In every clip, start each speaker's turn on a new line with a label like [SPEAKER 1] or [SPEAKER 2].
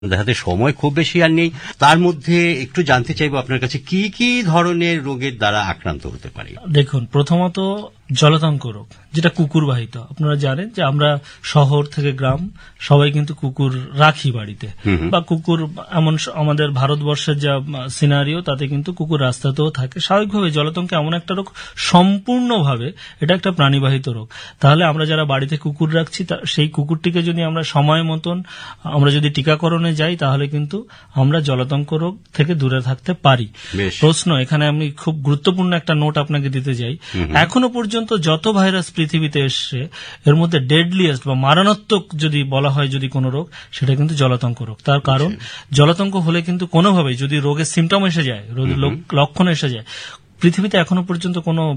[SPEAKER 1] হাতে সময় খুব বেশি আর নেই, তার মধ্যে একটু জানতে চাইবো আপনার কাছে কি কি ধরনের রোগের দ্বারা আক্রান্ত হতে পারে।
[SPEAKER 2] দেখুন, প্রথমত জলাতঙ্ক রোগ, যেটা কুকুরবাহিত। আপনারা জানেন যে আমরা শহর থেকে গ্রাম সবাই কিন্তু কুকুর রাখি বাড়িতে, বা কুকুর এমন আমাদের ভারতবর্ষের যা সিনারিও তাতে কিন্তু কুকুর রাস্তাতেও থাকে। স্বাভাবিকভাবে জলাতঙ্ক এমন একটা রোগ, সম্পূর্ণভাবে এটা একটা প্রাণীবাহিত রোগ। তাহলে আমরা যারা বাড়িতে কুকুর রাখছি সেই কুকুরটিকে যদি আমরা সময় মতন আমরা যদি টিকাকরণে যাই, তাহলে কিন্তু আমরা জলাতঙ্ক রোগ থেকে দূরে থাকতে পারি। প্রশ্ন এখানে আমি খুব গুরুত্বপূর্ণ একটা নোট আপনাকে দিতে চাই। এখনো পর্যন্ত যত ভাইরাস পৃথিবীতে এসছে, এর মধ্যে ডেডলিয়েস্ট বা মারণাত্মক যদি বলা হয় যদি কোনো রোগ, সেটা কিন্তু জলাতঙ্ক রোগ। তার কারণ জলাতঙ্ক হলে কিন্তু কোনোভাবেই যদি রোগের সিমটম এসে যায়, লক্ষণ এসে যায়, পৃথিবীতে এখনো পর্যন্ত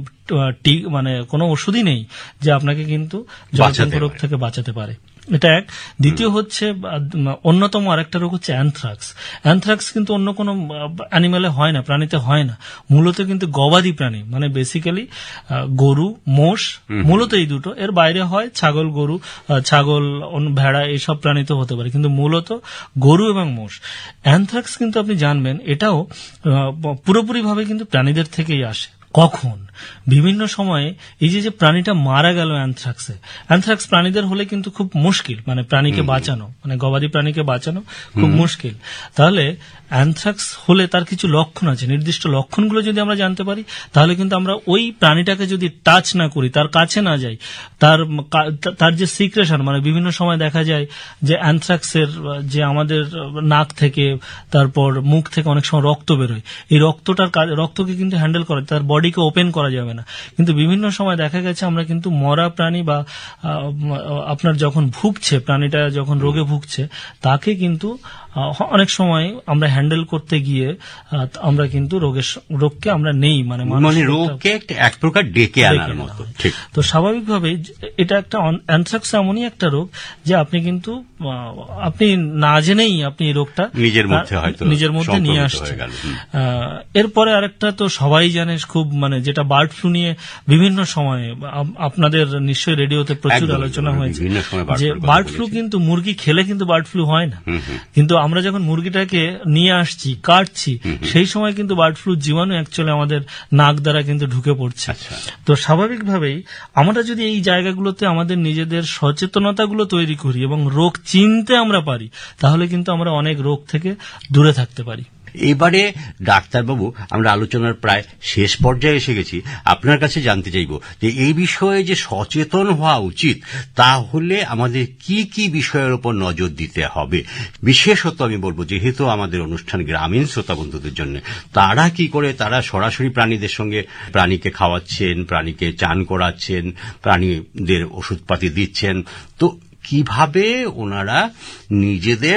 [SPEAKER 2] কোনো ওষুধই নেই যে আপনাকে কিন্তু জলাতঙ্ক রোগ থেকে বাঁচাতে পারে। এটা এক। দ্বিতীয় হচ্ছে অন্যতম আরেকটা রোগ হচ্ছে অ্যানথ্রাক্স। অ্যানথ্রাক্স কিন্তু অন্য কোনো অ্যানিমেলে হয় না, প্রাণীতে হয় না, মূলত কিন্তু গবাদি প্রাণী, মানে বেসিক্যালি গরু, মোষ, মূলত এই দুটো। এর বাইরে হয় ছাগল, গরু, ছাগল, ভেড়া, এইসব প্রাণীতে হতে পারে, কিন্তু মূলত গরু এবং মোষ। অ্যানথ্রাক্স কিন্তু আপনি জানবেন এটাও পুরোপুরিভাবে কিন্তু প্রাণীদের থেকেই আসে। কখন? বিভিন্ন সময়ে এই যে প্রাণীটা মারা গেল অ্যানথ্রাক্স প্রাণীদের হলে কিন্তু খুব মুশকিল, মানে প্রাণীকে বাঁচানো, মানে গবাদি প্রাণীকে বাঁচানো খুব মুশকিল। তাহলে অ্যানথ্রাক্স হলে তার কিছু লক্ষণ আছে, নির্দিষ্ট লক্ষণগুলো যদি আমরা জানতে পারি, তাহলে কিন্তু আমরা ওই প্রাণীটাকে যদি টাচ না করি, তার কাছে না যাই, তার যে সিক্রেশন, মানে বিভিন্ন সময় দেখা যায় যে অ্যানথ্রাক্সের যে আমাদের নাক থেকে, তারপর মুখ থেকে অনেক সময় রক্ত বেরোয়। এই রক্তকে কিন্তু হ্যান্ডেল করা, তার বডিকে ওপেন করা যাবে না। কিন্তু বিভিন্ন সময় দেখা গেছে আমরা কিন্তু মরা প্রাণী বা আপনার যখন ভুগছে, প্রাণীটা যখন রোগে ভুগছে, তাকে কিন্তু অনেক সময় আমরা হ্যান্ডেল করতে গিয়ে আমরা কিন্তু রোগকে আমরা নেই, মানে
[SPEAKER 1] রোগকে এক প্রকার ডেকে আনার মতো।
[SPEAKER 2] তো স্বাভাবিকভাবে এটা একটা অ্যানথ্রাক্স এমনই একটা রোগ যে আপনি কিন্তু আপনি না জেনেই আপনি এই রোগটা নিজের মধ্যে নিয়ে আসছেন। এরপরে আরেকটা তো সবাই জানে খুব, মানে যেটা বার্ড ফ্লু নিয়ে বিভিন্ন সময়ে আপনাদের নিশ্চয়ই রেডিওতে প্রচুর আলোচনা হয়েছে যে বার্ড ফ্লু কিন্তু মুরগি খেলে কিন্তু বার্ড ফ্লু হয় না, কিন্তু আমরা যখন মুরগিটাকে নিয়ে আসছি, কাটছি, সেই সময় কিন্তু বার্ড ফ্লু জীবাণু অ্যাকচুয়ালি আমাদের নাক দ্বারা কিন্তু ঢুকে পড়ছে। তো স্বাভাবিকভাবেই আমরা যদি এই জায়গাগুলোতে আমাদের নিজেদের সচেতনতাগুলো তৈরি করি এবং রোগ চিনতে আমরা পারি, তাহলে কিন্তু আমরা অনেক রোগ থেকে দূরে থাকতে পারি।
[SPEAKER 1] এবারে ডাক্তারবাবু, আমরা আলোচনার প্রায় শেষ পর্যায়ে এসে গেছি। আপনার কাছে জানতে চাইব যে এই বিষয়ে যে সচেতন হওয়া উচিত, তাহলে আমাদের কি কি বিষয়ের উপর নজর দিতে হবে? বিশেষত আমি বলবো, যেহেতু আমাদের অনুষ্ঠান গ্রামীণ শ্রোতা বন্ধুদের জন্য, তারা কি করে তারা সরাসরি প্রাণীদের সঙ্গে প্রাণীকে খাওয়াচ্ছেন, প্রাণীকে চান করাচ্ছেন, প্রাণীদের ওষুধপাতি দিচ্ছেন, তো কিভাবে ওনারা নিজেদের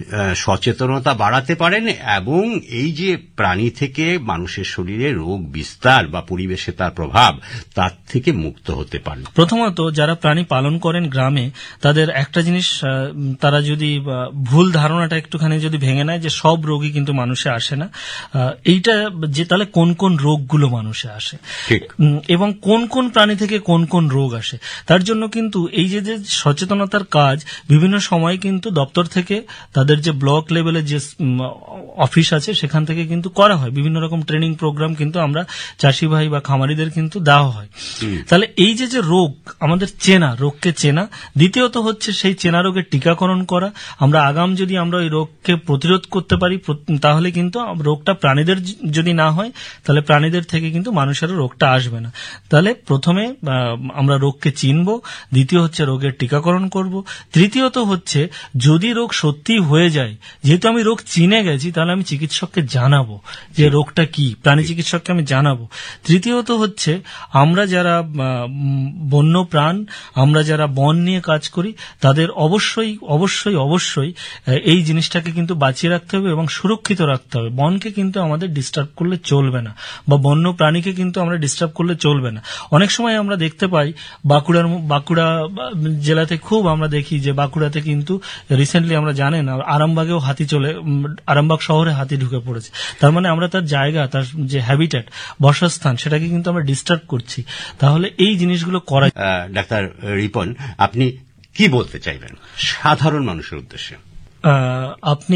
[SPEAKER 1] সচেতনতা বাড়াতে পারেন এবং এই যে প্রাণী থেকে মানুষের শরীরে রোগ বিস্তার বা পরিবেশে তার প্রভাব, তার থেকে মুক্ত হতে পারেন?
[SPEAKER 2] প্রথমত যারা প্রাণী পালন করেন গ্রামে, তাদের একটা জিনিস, তারা যদি ভুল ধারণাটা একটুখানি যদি ভেঙে নেয় যে সব রোগই কিন্তু মানুষে আসে না, এইটা যে তাহলে কোন কোন রোগগুলো মানুষে আসে এবং কোন কোন প্রাণী থেকে কোন কোন রোগ আসে, তার জন্য কিন্তু এই যে সচেতনতার কাজ বিভিন্ন সময় কিন্তু দপ্তর থেকে, তাদের যে ব্লক লেভেলের যে অফিস আছে সেখান থেকে কিন্তু করা হয়। বিভিন্ন রকম ট্রেনিং প্রোগ্রাম কিন্তু আমরা চাষি ভাই বা খামারিদের কিন্তু দেওয়া হয়। তাহলে এই যে রোগ আমাদের চেনা, রোগকে চেনা, দ্বিতীয়ত হচ্ছে সেই চেনা রোগের টিকাকরণ করা। আমরা আগাম যদি আমরা ওই রোগকে প্রতিরোধ করতে পারি, তাহলে কিন্তু রোগটা প্রাণীদের যদি না হয়, তাহলে প্রাণীদের থেকে কিন্তু মানুষের রোগটা আসবে না। তাহলে প্রথমে আমরা রোগকে চিনব, দ্বিতীয় হচ্ছে রোগের টিকাকরণ করব, তৃতীয়ত হচ্ছে যদি রোগ সত্যি হয়ে যায়, যেহেতু আমি রোগ চিনে গেছি, তাহলে আমি চিকিৎসককে জানাবো যে রোগটা কি, প্রাণী চিকিৎসককে আমি জানাবো। তৃতীয়ত হচ্ছে আমরা যারা বন্য প্রাণ, আমরা যারা বন নিয়ে কাজ করি, তাদের অবশ্যই অবশ্যই অবশ্যই এই জিনিসটাকে কিন্তু বাঁচিয়ে রাখতে হবে এবং সুরক্ষিত রাখতে হবে। বনকে কিন্তু আমাদের ডিস্টার্ব করলে চলবে না, বা বন্য প্রাণীকে কিন্তু আমরা ডিস্টার্ব করলে চলবে না। অনেক সময় আমরা দেখতে পাই বাঁকুড়া জেলাতে খুব আমরা দেখি যে বাঁকুড়াতে কিন্তু রিসেন্টলি আমরা জানেন আরামবাগেও হাতি আরামবাগ শহরে হাতি ঢুকে পড়েছে। তার মানে আমরা তার জায়গা, তার যে হ্যাবিটেট, বসস্থান, সেটাকে কিন্তু আমরা ডিস্টার্ব করছি। তাহলে এই জিনিসগুলো করা।
[SPEAKER 1] ডাক্তার রিপন, আপনি কি বলতে চাইবেন সাধারণ মানুষের উদ্দেশ্যে?
[SPEAKER 2] আপনি